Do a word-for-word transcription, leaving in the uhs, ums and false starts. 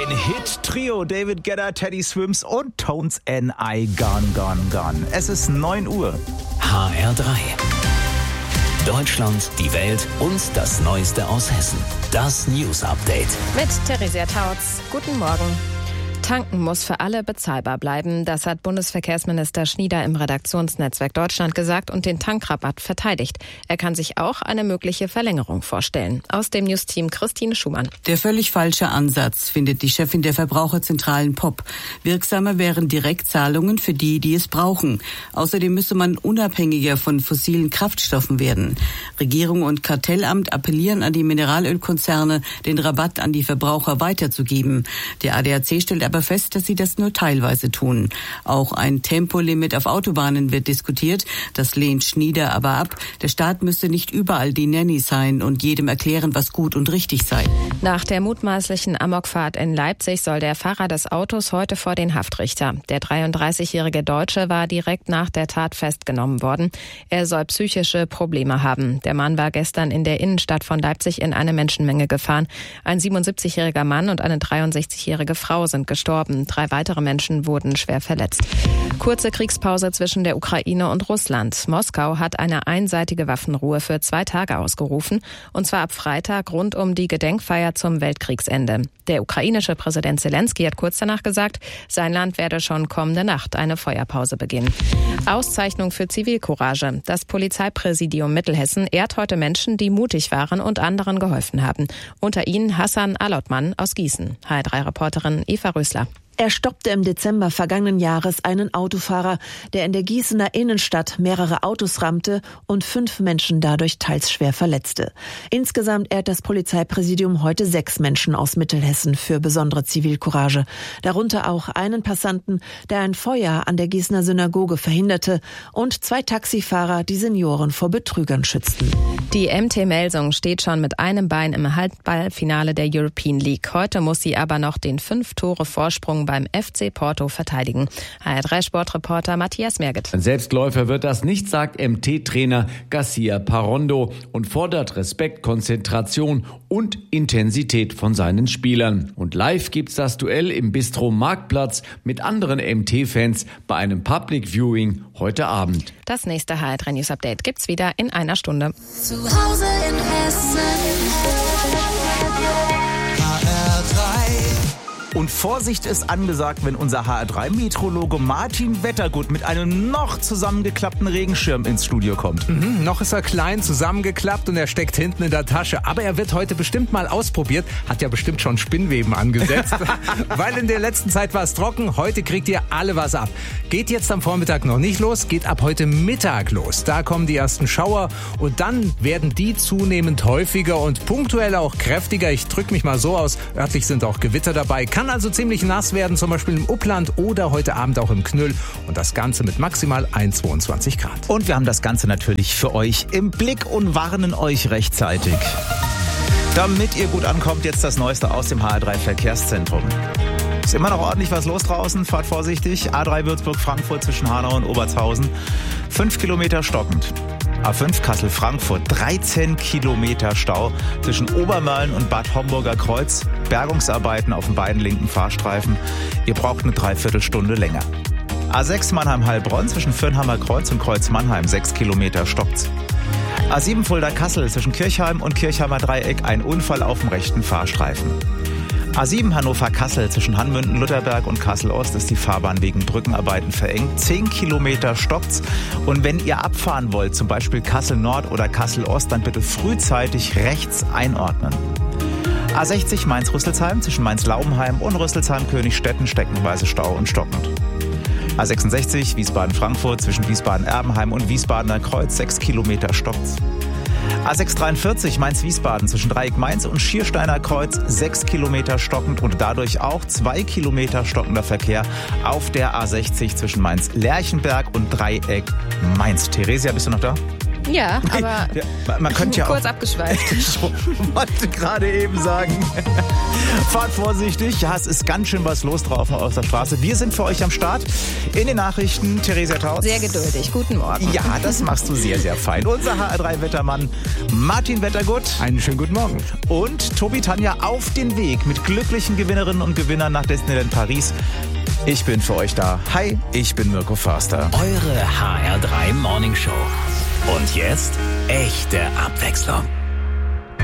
Ein Hit-Trio, David Guetta, Teddy Swims und Tones N I Gone, Gone, Gone. Es ist neun Uhr. H R drei. Deutschland, die Welt und das Neueste aus Hessen. Das News Update. Mit Theresia Tautz. Guten Morgen. Tanken muss für alle bezahlbar bleiben. Das hat Bundesverkehrsminister Schnieder im Redaktionsnetzwerk Deutschland gesagt und den Tankrabatt verteidigt. Er kann sich auch eine mögliche Verlängerung vorstellen. Aus dem News-Team Christine Schumann. Der völlig falsche Ansatz, findet die Chefin der Verbraucherzentralen P O P. Wirksamer wären Direktzahlungen für die, die es brauchen. Außerdem müsse man unabhängiger von fossilen Kraftstoffen werden. Regierung und Kartellamt appellieren an die Mineralölkonzerne, den Rabatt an die Verbraucher weiterzugeben. Der A D A C stellt aber fest, dass sie das nur teilweise tun. Auch ein Tempolimit auf Autobahnen wird diskutiert. Das lehnt Schnieder aber ab. Der Staat müsse nicht überall die Nanny sein und jedem erklären, was gut und richtig sei. Nach der mutmaßlichen Amokfahrt in Leipzig soll der Fahrer des Autos heute vor den Haftrichter. Der dreiunddreißigjährige Deutsche war direkt nach der Tat festgenommen worden. Er soll psychische Probleme haben. Der Mann war gestern in der Innenstadt von Leipzig in eine Menschenmenge gefahren. Ein siebenundsiebzigjähriger Mann und eine dreiundsechzigjährige Frau sind gestorben. Drei weitere Menschen wurden schwer verletzt. Kurze Kriegspause zwischen der Ukraine und Russland. Moskau hat eine einseitige Waffenruhe für zwei Tage ausgerufen, und zwar ab Freitag rund um die Gedenkfeier zum Weltkriegsende. Der ukrainische Präsident Zelensky hat kurz danach gesagt, sein Land werde schon kommende Nacht eine Feuerpause beginnen. Auszeichnung für Zivilcourage. Das Polizeipräsidium Mittelhessen ehrt heute Menschen, die mutig waren und anderen geholfen haben. Unter ihnen Hassan Alotman aus Gießen. H R drei Reporterin Eva Rösler. Er stoppte im Dezember vergangenen Jahres einen Autofahrer, der in der Gießener Innenstadt mehrere Autos rammte und fünf Menschen dadurch teils schwer verletzte. Insgesamt ehrt das Polizeipräsidium heute sechs Menschen aus Mittelhessen für besondere Zivilcourage. Darunter auch einen Passanten, der ein Feuer an der Gießener Synagoge verhinderte, und zwei Taxifahrer, die Senioren vor Betrügern schützten. Die M T Melsung steht schon mit einem Bein im Halbfinale der European League. Heute muss sie aber noch den fünf Tore Vorsprung beim F C Porto verteidigen. H R drei Sportreporter Matthias Merget. Ein Selbstläufer wird das nicht, sagt M T-Trainer Garcia Parrondo und fordert Respekt, Konzentration und Intensität von seinen Spielern. Und live gibt's das Duell im Bistro Marktplatz mit anderen M T-Fans bei einem Public Viewing heute Abend. Das nächste H R drei News Update gibt's wieder in einer Stunde. Zu Hause in Hessen. H R drei. Und Vorsicht ist angesagt, wenn unser H R drei Meteorologe Martin Wettergut mit einem noch zusammengeklappten Regenschirm ins Studio kommt. Mhm, noch ist er klein, zusammengeklappt und er steckt hinten in der Tasche. Aber er wird heute bestimmt mal ausprobiert. Hat ja bestimmt schon Spinnweben angesetzt. Weil in der letzten Zeit war es trocken. Heute kriegt ihr alle was ab. Geht jetzt am Vormittag noch nicht los, geht ab heute Mittag los. Da kommen die ersten Schauer und dann werden die zunehmend häufiger und punktuell auch kräftiger. Ich drücke mich mal so aus. Örtlich sind auch Gewitter dabei. Kann also ziemlich nass werden, zum Beispiel im Upland oder heute Abend auch im Knüll. Und das Ganze mit maximal einundzwanzig Grad. Und wir haben das Ganze natürlich für euch im Blick und warnen euch rechtzeitig. Damit ihr gut ankommt, jetzt das Neueste aus dem H R drei Verkehrszentrum. Ist immer noch ordentlich was los draußen, fahrt vorsichtig. A drei Würzburg-Frankfurt zwischen Hanau und Obertshausen. Fünf Kilometer stockend. A fünf Kassel-Frankfurt, dreizehn Kilometer Stau zwischen Obermölln und Bad Homburger Kreuz. Bergungsarbeiten auf den beiden linken Fahrstreifen. Ihr braucht eine Dreiviertelstunde länger. A sechs Mannheim-Heilbronn zwischen Fürnhammer Kreuz und Kreuz Mannheim, sechs Kilometer stockt's. A sieben Fulda-Kassel zwischen Kirchheim und Kirchheimer Dreieck, ein Unfall auf dem rechten Fahrstreifen. A sieben Hannover-Kassel zwischen Hanmünden-Lutherberg und Kassel-Ost ist die Fahrbahn wegen Brückenarbeiten verengt. Zehn Kilometer stockt's. Und wenn ihr abfahren wollt, zum Beispiel Kassel-Nord oder Kassel-Ost, dann bitte frühzeitig rechts einordnen. A sechzig Mainz-Rüsselsheim zwischen Mainz-Laubenheim und Rüsselsheim-Königstetten steckenweise Stau und stockend. A sechsundsechzig Wiesbaden-Frankfurt zwischen Wiesbaden-Erbenheim und Wiesbadener Kreuz, sechs Kilometer stockt's. A sechshundertdreiundvierzig Mainz-Wiesbaden zwischen Dreieck Mainz und Schiersteiner Kreuz, sechs Kilometer stockend und dadurch auch zwei Kilometer stockender Verkehr auf der A sechzig zwischen Mainz-Lerchenberg und Dreieck Mainz. Theresia, bist du noch da? Ja, aber ja, man könnte ja kurz auch, abgeschweift. Ich wollte gerade eben sagen, fahrt vorsichtig. Ja, es ist ganz schön was los drauf auf der Straße. Wir sind für euch am Start. In den Nachrichten, Theresia Tautz. Sehr geduldig. Guten Morgen. Ja, das machst du sehr, sehr fein. Unser H R drei Wettermann Martin Wettergut. Einen schönen guten Morgen. Und Tobi Tanja auf den Weg mit glücklichen Gewinnerinnen und Gewinnern nach Disneyland Paris. Ich bin für euch da. Hi, ich bin Mirko Förster. Eure H R drei Morning Show. Und jetzt echte Abwechslung.